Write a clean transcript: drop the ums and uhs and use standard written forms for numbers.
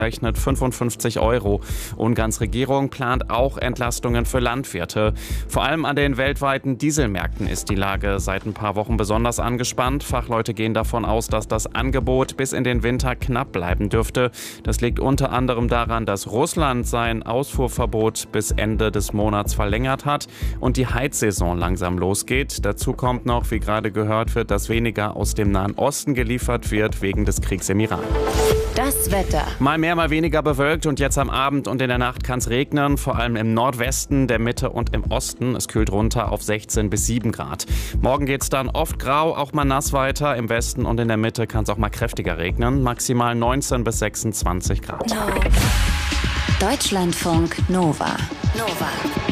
rechnet 55 €. Ungarns Regierung plant auch Entlastungen für Landwirte. Vor allem an den weltweiten Dieselmärkten ist die Lage seit ein paar Wochen besonders angespannt. Fachleute gehen davon aus, dass das Angebot bis in den Winter knapp bleiben dürfte. Das liegt unter anderem daran, dass Russland sein Ausfuhrverbot bis Ende des Monats verlängert hat und die Heizsaison langsam losgeht. Dazu kommt noch, wie gerade gehört wird, dass weniger aus dem Nahen Osten geliefert wird wegen des Kriegs im Iran. Das Wetter. Mal mehr, mal weniger bewölkt und jetzt am Abend und in der Nacht kann es regnen, vor allem im Nordwesten, der Mitte und im Osten. Es kühlt runter auf 16 bis 7 Grad. Morgen geht es dann oft grau, auch mal nass weiter. Im Westen und in der Mitte kann es auch mal kräftiger regnen, maximal 19 bis 26 Grad. Deutschlandfunk Nova.